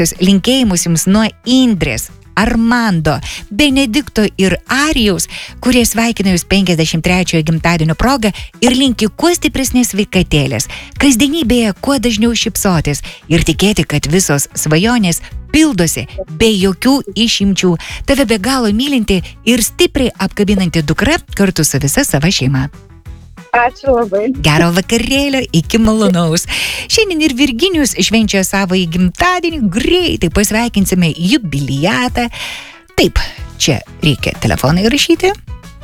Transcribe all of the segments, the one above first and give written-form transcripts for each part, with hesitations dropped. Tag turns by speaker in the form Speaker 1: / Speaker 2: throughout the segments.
Speaker 1: Linkėjimus jums nuo Indrės, Armando, Benedikto ir Arijaus, kurie sveikina jūs 53-ojo gimtadienio proga ir linki kuo stipresnės sveikatėlės, kasdienybėje kuo dažniau šypsotis ir tikėti, kad visos svajonės pildosi be jokių išimčių. Tave be galo mylinti ir stipriai apkabinanti dukra kartu su visa sava šeima.
Speaker 2: Ačiū labai.
Speaker 1: Gero vakarėlio, iki malonaus. Šiandien ir Virginijus švenčia savo gimtadienį, greitai pasveikinsime jubiliatą. Taip, čia reikia telefoną įrašyti.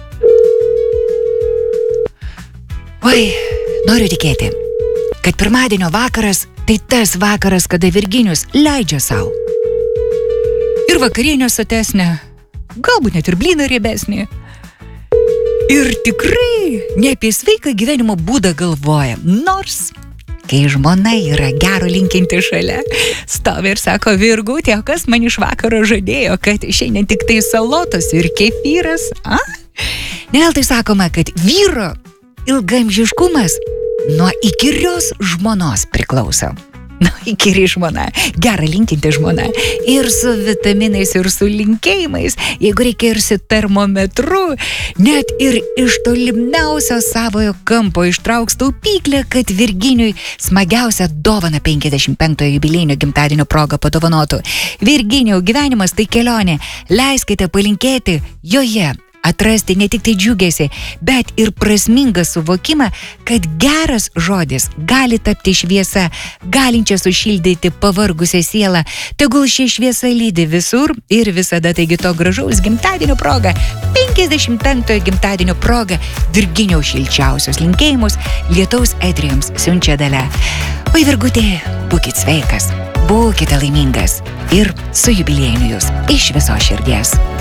Speaker 1: Oi, noriu tikėti, kad pirmadienio vakaras tai tas vakaras, kada Virginijus leidžia savo. Ir vakarienio sotesnė, galbūt net ir blyną riebesnė. Ir tikrai ne apie sveiką gyvenimo būdą galvoja, nors, kai žmona yra gero linkinti šalia, stovi ir sako, Virgutė, kas man iš vakaro žadėjo, kad šiandien tik tai salotos ir kefyras, a? Neveltui sakoma, kad vyro ilgaamžiškumas nuo įkyrios žmonos priklauso. Įkyri žmona, gerą linkinti žmona. Ir su vitaminais, ir su linkėjimais, jeigu reikia ir su termometru, net ir iš tolimiausio savojo kampo ištrauks taupyklę, kad Virginijui smagiausią dovaną 55-ojo jubiliejinio gimtadienio proga padovanotų. Virginijau, gyvenimas tai kelionė. Leiskite palinkėti joje atrasti ne tik tai džiugesį, bet ir prasmingą suvokimą, kad geras žodis gali tapti šviesa, galinčia sušildyti pavargusią sielą. Tegul ši šviesa lydi visur ir visada. Taigi to gražaus gimtadienio proga, 55-ojo gimtadienio proga, Virginijaus šilčiausius linkėjimus lietaus etrijoms siunčia Dalia. Oi, Virgutė, būkit sveikas, būkite laimingas ir su jubiliejiniu jūs iš visos širdies.